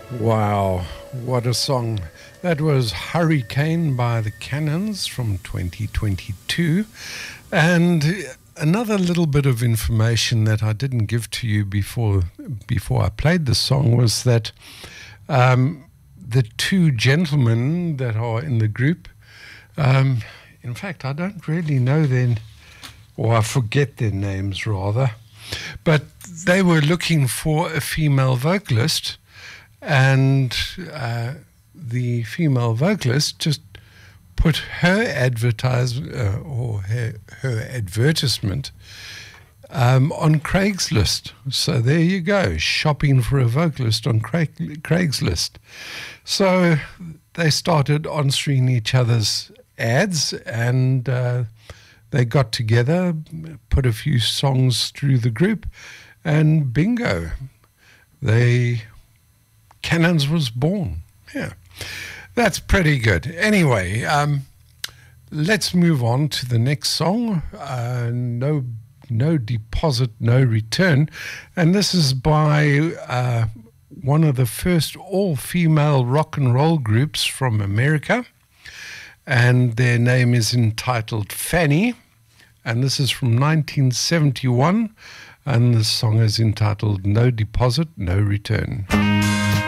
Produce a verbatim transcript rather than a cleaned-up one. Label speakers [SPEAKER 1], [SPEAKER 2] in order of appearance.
[SPEAKER 1] Wow, what a song. That was Hurricane by the Cannons from twenty twenty-two. And another little bit of information that I didn't give to you before before I played the song was that um, the two gentlemen that are in the group, um, in fact, I don't really know their, or I forget their names rather, but they were looking for a female vocalist. And uh, the female vocalist just put her advertise uh, or her, her advertisement um, on Craigslist. So there you go, shopping for a vocalist on Craig, Craigslist. So they started answering each other's ads, and uh, they got together, put a few songs through the group, and bingo, they Cannons was born. Yeah, that's pretty good. Anyway, um, let's move on to the next song. Uh, no, no deposit, no return, and this is by uh, one of the first all-female rock and roll groups from America, and their name is entitled Fanny, and this is from nineteen seventy-one, and the song is entitled No Deposit, No Return.